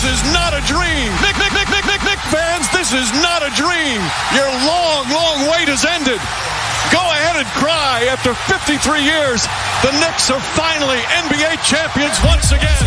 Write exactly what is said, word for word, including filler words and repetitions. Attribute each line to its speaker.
Speaker 1: this is not a dream. Nick, Nick, Nick, Nick, Nick, Nick fans, this is not a dream. Your long, long wait has ended. Go ahead and cry. After fifty-three years, the Knicks are finally N B A champions once again.